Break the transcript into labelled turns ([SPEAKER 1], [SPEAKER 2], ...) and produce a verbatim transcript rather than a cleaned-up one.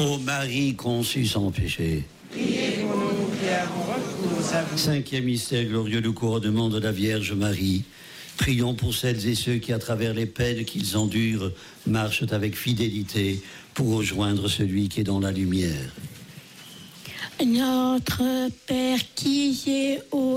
[SPEAKER 1] Ô Marie conçue sans péché.
[SPEAKER 2] Priez pour nous qui avons recours à vous.
[SPEAKER 1] Cinquième mystère glorieux, le couronnement de la Vierge Marie. Prions pour celles et ceux qui, à travers les peines qu'ils endurent, marchent avec fidélité pour rejoindre celui qui est dans la lumière.
[SPEAKER 3] Notre Père qui est aux